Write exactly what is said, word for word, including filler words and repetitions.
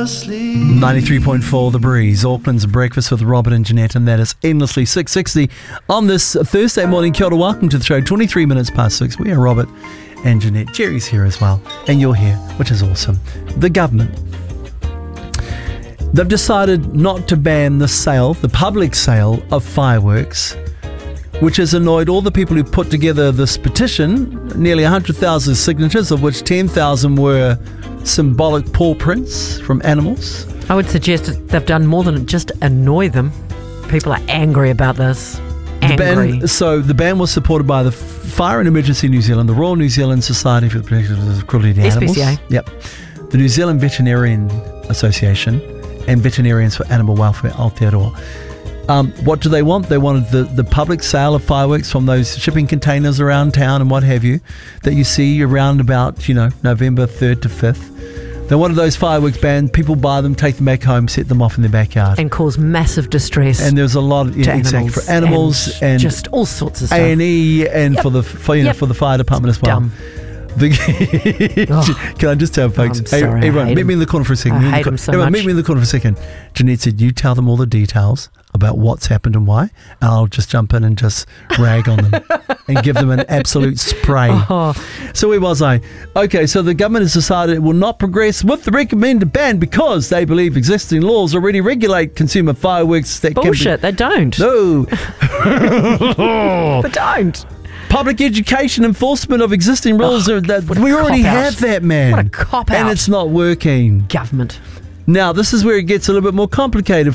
endlessly. ninety-three point four The Breeze, Auckland's Breakfast with Robert and Jeanette, and that is endlessly six sixty on this Thursday morning. Kia ora, welcome to the show. twenty-three minutes past six. We are Robert and Jeanette. Jerry's here as well, and you're here, which is awesome. The government, they've decided not to ban the sale, the public sale of fireworks, which has annoyed all the people who put together this petition. Nearly one hundred thousand signatures, of which ten thousand were symbolic paw prints from animals. I would suggest that they've done more than just annoy them. People are angry about this. The Angry. ban, so the ban was supported by the Fire and Emergency New Zealand, the Royal New Zealand Society for the Protection of Cruelty to S P Animals. C A. Yep. The New Zealand Veterinarian Association and Veterinarians for Animal Welfare, Aotearoa. Um, what do they want? They wanted the, the public sale of fireworks from those shipping containers around town and what have you that you see around about, you know, November third to fifth. They wanted those fireworks banned. People buy them, take them back home, set them off in their backyard. And cause massive distress. And there's a lot of, yeah, to exactly, animals for animals and, and just all sorts of stuff. A and E and Yep. for the for, you Yep. know, for the fire department as well. Dumb. The, Oh. Can I just tell folks, I'm hey, sorry, I everyone, hate meet him. me in the corner for a second. I Meet me in the hate cor- him so everyone, much. meet me in the corner for a second. Jeanette said, you tell them all the details about what's happened and why, and I'll just jump in and just rag on them and give them an absolute spray. Oh. So where was I? Okay, so the government has decided it will not progress with the recommended ban because they believe existing laws already regulate consumer fireworks that Bullshit, they don't. can be... No. They don't. Public education enforcement of existing rules. Oh, are that, what a we already cop-out. have that, man. What a cop-out. And it's not working. Government. Now, this is where it gets a little bit more complicated.